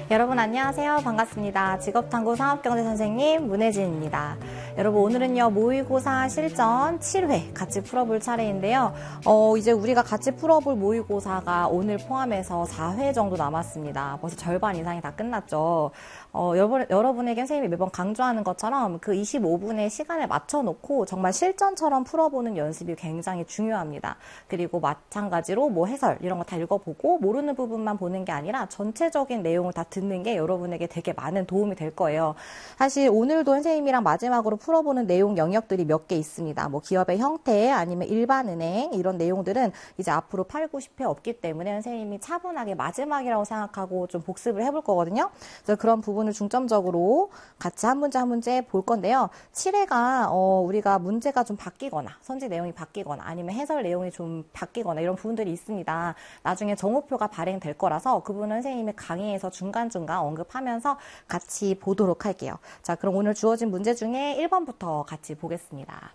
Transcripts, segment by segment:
여러분 안녕하세요. 반갑습니다. 직업탐구 사업경제 선생님 문혜진입니다. 여러분 오늘은요 모의고사 실전 7회 같이 풀어볼 차례인데요. 이제 우리가 같이 풀어볼 모의고사가 오늘 포함해서 4회 정도 남았습니다. 벌써 절반 이상이 다 끝났죠. 여러분에게 선생님이 매번 강조하는 것처럼 그 25분의 시간을 맞춰놓고 정말 실전처럼 풀어보는 연습이 굉장히 중요합니다. 그리고 마찬가지로 뭐 해설 이런 거 다 읽어보고 모르는 부분만 보는 게 아니라 전체적인 내용을 다 듣는 게 여러분에게 되게 많은 도움이 될 거예요. 사실 오늘도 선생님이랑 마지막으로 풀어보는 내용 영역들이 몇 개 있습니다. 뭐 기업의 형태 아니면 일반은행 이런 내용들은 이제 앞으로 8, 90회 없기 때문에 선생님이 차분하게 마지막이라고 생각하고 좀 복습을 해볼 거거든요. 그래서 그런 부분을 중점적으로 같이 한 문제 한 문제 볼 건데요. 7회가 우리가 문제가 좀 바뀌거나 선지 내용이 바뀌거나 아니면 해설 내용이 좀 바뀌거나 이런 부분들이 있습니다. 나중에 정오표가 발행될 거라서 그 부분은 선생님이 강의에서 중간중간 언급하면서 같이 보도록 할게요. 자, 그럼 오늘 주어진 문제 중에 1번부터 같이 보겠습니다.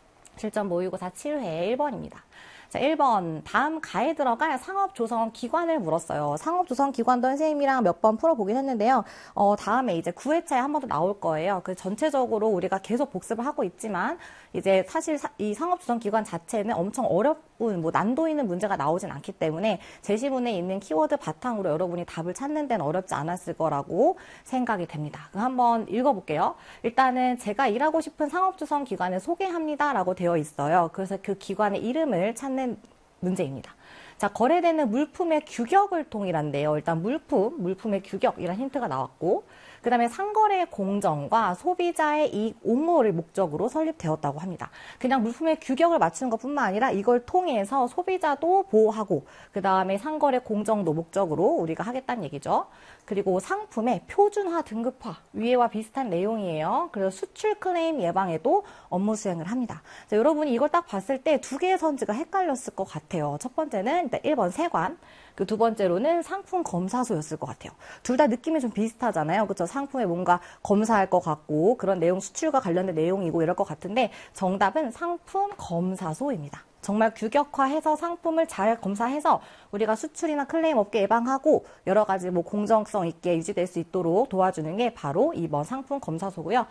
실전 모의고사 7회 1번입니다. 자, 1번 다음 가에 들어갈 상업조성 기관을 물었어요. 상업조성 기관도 선생님이랑 몇 번 풀어보긴 했는데요. 다음에 이제 9회차에 한 번 더 나올 거예요. 그 전체적으로 우리가 계속 복습을 하고 있지만 이제 사실 이 상업조성 기관 자체는 엄청 어렵고 뭐 난도 있는 문제가 나오진 않기 때문에 제시문에 있는 키워드 바탕으로 여러분이 답을 찾는 데는 어렵지 않았을 거라고 생각이 됩니다. 그럼 한번 읽어볼게요. 일단은 제가 일하고 싶은 상업조성 기관을 소개합니다 라고 되어 있어요. 그래서 그 기관의 이름을 찾는 문제입니다. 자, 거래되는 물품의 규격을 통일한대요. 일단 물품의 규격이란 힌트가 나왔고, 그 다음에 상거래 공정과 소비자의 이익 옹호를 목적으로 설립되었다고 합니다. 그냥 물품의 규격을 맞추는 것뿐만 아니라 이걸 통해서 소비자도 보호하고 그 다음에 상거래 공정도 목적으로 우리가 하겠다는 얘기죠. 그리고 상품의 표준화 등급화 위에와 비슷한 내용이에요. 그래서 수출 클레임 예방에도 업무 수행을 합니다. 자, 여러분이 이걸 딱 봤을 때 두 개의 선지가 헷갈렸을 것 같아요. 첫 번째는 일단 1번 세관, 그 두 번째로는 상품 검사소였을 것 같아요. 둘 다 느낌이 좀 비슷하잖아요. 그렇죠? 상품에 뭔가 검사할 것 같고 그런 내용 수출과 관련된 내용이고 이럴 것 같은데 정답은 상품 검사소입니다. 정말 규격화해서 상품을 잘 검사해서 우리가 수출이나 클레임 없게 예방하고 여러 가지 뭐 공정성 있게 유지될 수 있도록 도와주는 게 바로 이번 상품 검사소고요.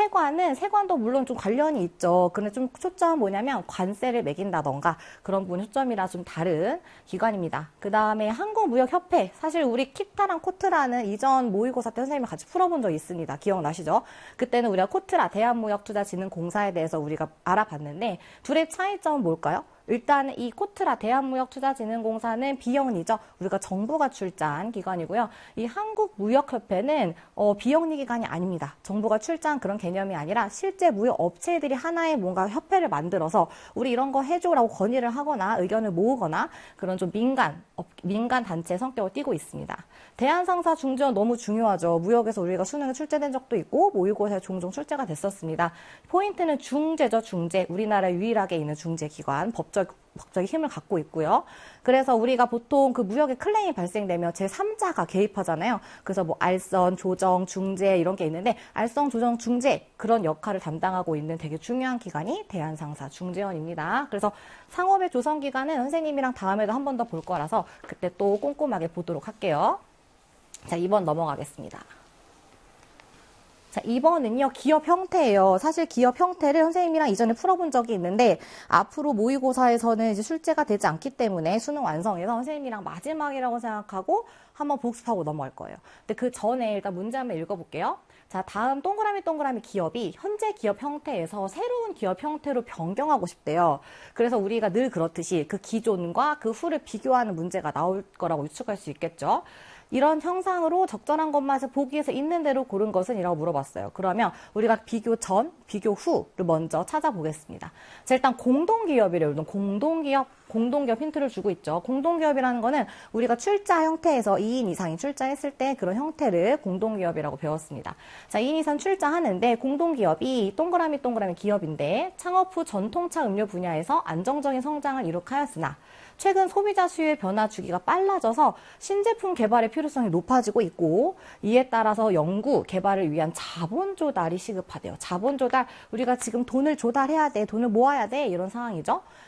세관도 물론 좀 관련이 있죠. 근데 좀 초점은 뭐냐면 관세를 매긴다던가 그런 부분 초점이라 좀 다른 기관입니다. 그 다음에 한국무역협회, 사실 우리 키타랑 코트라는 이전 모의고사 때 선생님이 같이 풀어본 적이 있습니다. 기억나시죠? 그때는 우리가 코트라 대한무역투자진흥공사에 대해서 우리가 알아봤는데 둘의 차이점은 뭘까요? 일단 이 코트라 대한무역투자진흥공사는 비영리죠. 우리가 정부가 출자한 기관이고요. 이 한국무역협회는 비영리 기관이 아닙니다. 정부가 출자한 그런 개념이 아니라 실제 무역업체들이 하나의 뭔가 협회를 만들어서 우리 이런 거 해줘라고 건의를 하거나 의견을 모으거나 그런 좀 민간 단체 성격을 띠고 있습니다. 대한상사 중재원 너무 중요하죠. 무역에서 우리가 수능에 출제된 적도 있고 모의고사에 종종 출제가 됐었습니다. 포인트는 중재죠. 중재. 우리나라에 유일하게 있는 중재기관, 법적인 힘을 갖고 있고요. 그래서 우리가 보통 그 무역에 클레임이 발생되면 제3자가 개입하잖아요. 그래서 뭐 알선, 조정, 중재 이런 게 있는데 알선, 조정, 중재 그런 역할을 담당하고 있는 되게 중요한 기관이 대한상사 중재원입니다. 그래서 상업의 조성기관은 선생님이랑 다음에도 한 번 더 볼 거라서 그때 또 꼼꼼하게 보도록 할게요. 자, 2번 넘어가겠습니다. 자, 2번은요, 기업 형태예요. 사실 기업 형태를 선생님이랑 이전에 풀어본 적이 있는데 앞으로 모의고사에서는 이제 출제가 되지 않기 때문에 수능 완성해서 선생님이랑 마지막이라고 생각하고 한번 복습하고 넘어갈 거예요. 근데 그 전에 일단 문제 한번 읽어볼게요. 자, 다음 동그라미 기업이 현재 기업 형태에서 새로운 기업 형태로 변경하고 싶대요. 그래서 우리가 늘 그렇듯이 그 기존과 그 후를 비교하는 문제가 나올 거라고 유축할 수 있겠죠. 이런 형상으로 적절한 것만 해서 보기에서 있는 대로 고른 것은 이라고 물어봤어요. 그러면 우리가 비교 전, 비교 후를 먼저 찾아보겠습니다. 자, 일단 공동기업이래요. 공동기업 힌트를 주고 있죠. 공동기업이라는 거는 우리가 출자 형태에서 2인 이상이 출자했을 때 그런 형태를 공동기업이라고 배웠습니다. 자, 2인 이상 출자하는데 공동기업이 동그라미 기업인데 창업 후 전통차 음료 분야에서 안정적인 성장을 이룩하였으나 최근 소비자 수요의 변화 주기가 빨라져서 신제품 개발의 필요성이 높아지고 있고 이에 따라서 연구, 개발을 위한 자본 조달이 시급하대요. 자본 조달, 우리가 지금 돈을 조달해야 돼, 돈을 모아야 돼 이런 상황이죠.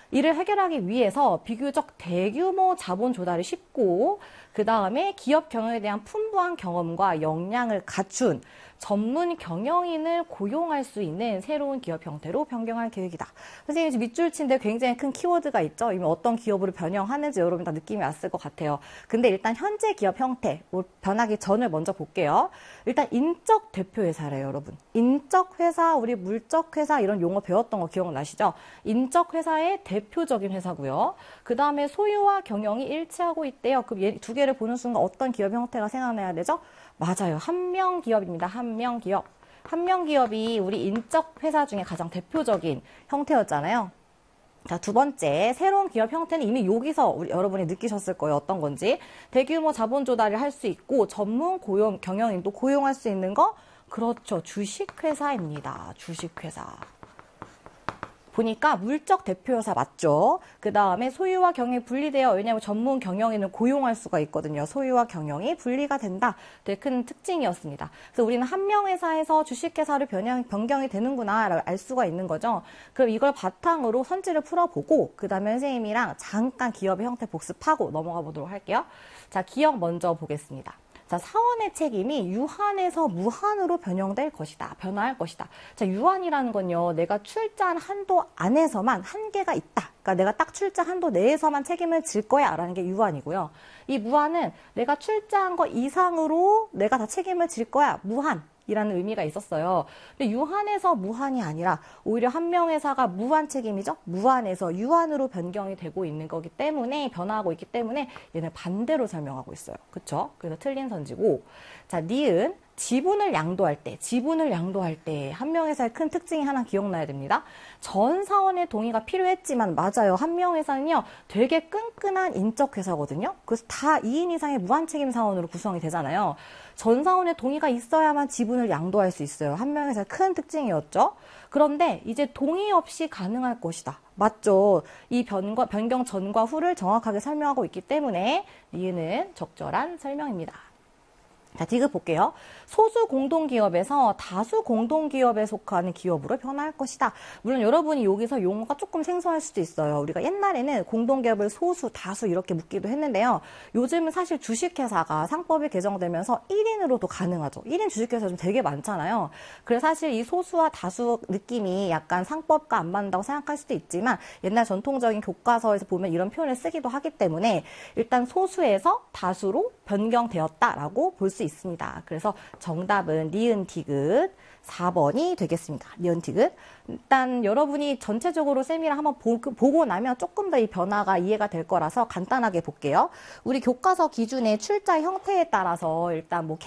이를 해결하기 위해서 비교적 대규모 자본 조달이 쉽고 그 다음에 기업 경영에 대한 풍부한 경험과 역량을 갖춘 전문 경영인을 고용할 수 있는 새로운 기업 형태로 변경할 계획이다. 선생님이 밑줄 친데 굉장히 큰 키워드가 있죠. 이미 어떤 기업으로 변형하는지 여러분 다 느낌이 왔을 것 같아요. 근데 일단 현재 기업 형태, 변하기 전을 먼저 볼게요. 일단 인적 대표회사래요, 여러분. 인적 회사, 우리 물적 회사 이런 용어 배웠던 거 기억나시죠? 인적 회사의 대표적인 회사고요. 그 다음에 소유와 경영이 일치하고 있대요. 그럼 두 개를 보는 순간 어떤 기업 형태가 생각나야 되죠? 맞아요. 한명 기업입니다. 한명 기업. 한명 기업이 우리 인적 회사 중에 가장 대표적인 형태였잖아요. 자, 두 번째, 새로운 기업 형태는 이미 여기서 여러분이 느끼셨을 거예요. 어떤 건지. 대규모 자본 조달을 할 수 있고 전문 경영인도 고용할 수 있는 거? 그렇죠. 주식회사입니다. 주식회사. 보니까 물적 대표회사 맞죠? 그 다음에 소유와 경영이 분리되어, 왜냐하면 전문 경영인을 고용할 수가 있거든요. 소유와 경영이 분리가 된다. 되게 큰 특징이었습니다. 그래서 우리는 한 명 회사에서 주식회사로 변경이 되는구나 알 수가 있는 거죠. 그럼 이걸 바탕으로 선지를 풀어보고 그 다음에 선생님이랑 잠깐 기업의 형태 복습하고 넘어가 보도록 할게요. 자, 기업 먼저 보겠습니다. 자, 사원의 책임이 유한에서 무한으로 변형될 것이다. 변화할 것이다. 자, 유한이라는 건요, 내가 출자한 한도 안에서만 한계가 있다. 그러니까 내가 딱 출자 한도 내에서만 책임을 질 거야 라는 게 유한이고요. 이 무한은 내가 출자한 거 이상으로 내가 다 책임을 질 거야. 무한. 이라는 의미가 있었어요. 근데 유한에서 무한이 아니라 오히려 한 명 회사가 무한 책임이죠. 무한에서 유한으로 변경이 되고 있는 거기 때문에 변화하고 있기 때문에 얘는 반대로 설명하고 있어요. 그렇죠? 그래서 틀린 선지고. 자, 니은 지분을 양도할 때 한 명 회사의 큰 특징이 하나 기억나야 됩니다. 전 사원의 동의가 필요했지만 맞아요. 한 명 회사는요. 되게 끈끈한 인적 회사거든요. 그래서 다 2인 이상의 무한 책임 사원으로 구성이 되잖아요. 전 사원의 동의가 있어야만 지분을 양도할 수 있어요. 한 명 회사의 큰 특징이었죠. 그런데 이제 동의 없이 가능할 것이다. 맞죠? 이 변경 전과 후를 정확하게 설명하고 있기 때문에 이는 적절한 설명입니다. 자, 디귿 볼게요. 소수 공동기업에서 다수 공동기업에 속하는 기업으로 변화할 것이다. 물론 여러분이 여기서 용어가 조금 생소할 수도 있어요. 우리가 옛날에는 공동기업을 소수, 다수 이렇게 묻기도 했는데요. 요즘은 사실 주식회사가 상법이 개정되면서 1인으로도 가능하죠. 1인 주식회사 좀 되게 많잖아요. 그래서 사실 이 소수와 다수 느낌이 약간 상법과 안 맞는다고 생각할 수도 있지만 옛날 전통적인 교과서에서 보면 이런 표현을 쓰기도 하기 때문에 일단 소수에서 다수로 변경되었다라고 볼 수 있습니다. 그래서 정답은 니은 디귿 4번이 되겠습니다. 니은 디귿. 일단 여러분이 전체적으로 쌤이랑 한번 보고 나면 조금 더 이 변화가 이해가 될 거라서 간단하게 볼게요. 우리 교과서 기준의 출자 형태에 따라서 일단 뭐